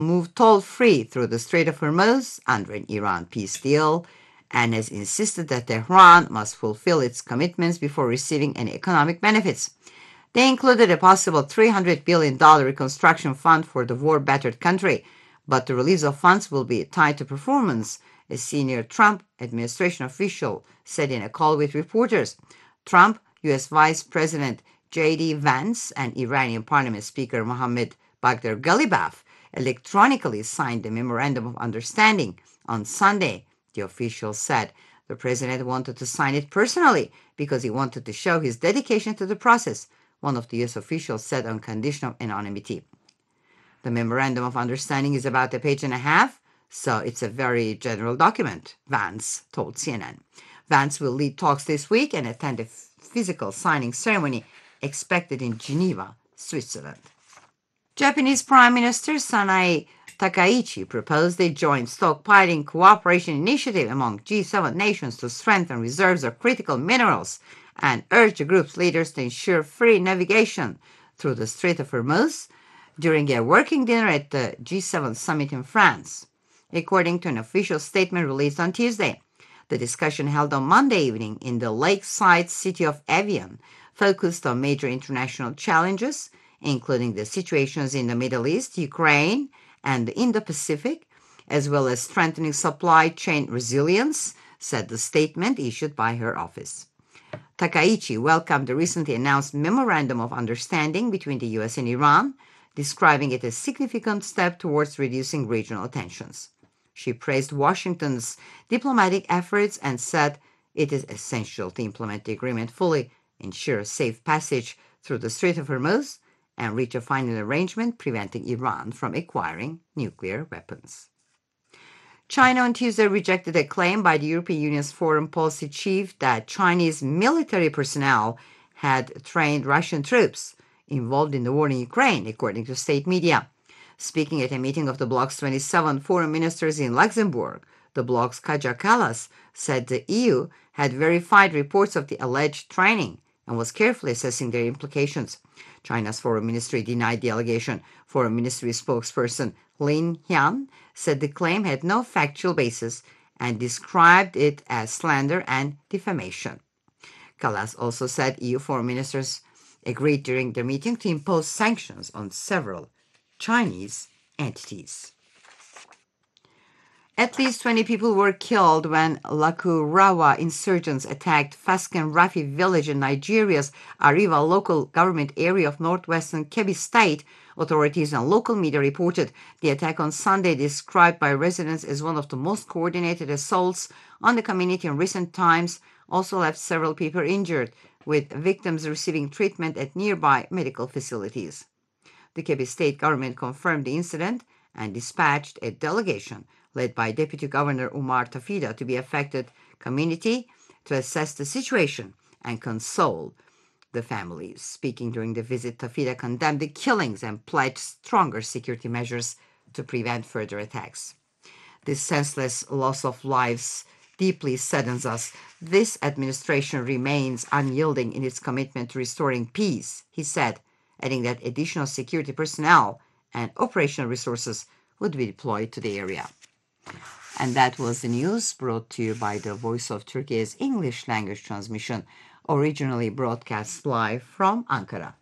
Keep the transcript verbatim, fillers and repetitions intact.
move toll-free through the Strait of Hormuz under an Iran peace deal and has insisted that Tehran must fulfill its commitments before receiving any economic benefits. They included a possible three hundred billion dollars reconstruction fund for the war-battered country, but the release of funds will be tied to performance, a senior Trump administration official said in a call with reporters. Trump, U S Vice President J D Vance, and Iranian Parliament Speaker Mohammad Bagher Ghalibaf electronically signed the Memorandum of Understanding on Sunday, the official said. The president wanted to sign it personally because he wanted to show his dedication to the process, one of the U S officials said on condition of anonymity. The Memorandum of Understanding is about a page and a half, so it's a very general document, Vance told C N N. Vance will lead talks this week and attend a physical signing ceremony expected in Geneva, Switzerland. Japanese Prime Minister Sanae Takaichi proposed a joint stockpiling cooperation initiative among G seven nations to strengthen reserves of critical minerals and urged the group's leaders to ensure free navigation through the Strait of Hormuz during a working dinner at the G seven summit in France. According to an official statement released on Tuesday, the discussion held on Monday evening in the lakeside city of Evian focused on major international challenges, including the situations in the Middle East, Ukraine, and the Indo-Pacific, as well as strengthening supply chain resilience, said the statement issued by her office. Takaichi welcomed the recently announced Memorandum of Understanding between the U S and Iran, describing it as a significant step towards reducing regional tensions. She praised Washington's diplomatic efforts and said it is essential to implement the agreement fully, ensure safe passage through the Strait of Hormuz, and reach a final arrangement preventing Iran from acquiring nuclear weapons. China on Tuesday rejected a claim by the European Union's foreign policy chief that Chinese military personnel had trained Russian troops involved in the war in Ukraine, according to state media. Speaking at a meeting of the bloc's twenty-seven foreign ministers in Luxembourg, the bloc's Kaja Kallas said the E U had verified reports of the alleged training and was carefully assessing their implications. China's foreign ministry denied the allegation. Foreign ministry spokesperson Lin Hian said the claim had no factual basis and described it as slander and defamation. Kallas also said E U foreign ministers agreed during the meeting to impose sanctions on several Chinese entities. At least twenty people were killed when Lakurawa insurgents attacked Fasken Rafi village in Nigeria's Ariwa local government area of northwestern Kebbi State. Authorities and local media reported the attack on Sunday, described by residents as one of the most coordinated assaults on the community in recent times, also left several people injured, with victims receiving treatment at nearby medical facilities. The Kebbi State government confirmed the incident and dispatched a delegation led by Deputy Governor Umar Tafida to the affected community to assess the situation and console the families. Speaking during the visit, Tafida condemned the killings and pledged stronger security measures to prevent further attacks. This senseless loss of lives deeply saddens us. This administration remains unyielding in its commitment to restoring peace, he said, adding that additional security personnel and operational resources would be deployed to the area. And that was the news brought to you by the Voice of Turkey's English language transmission, originally broadcast live from Ankara.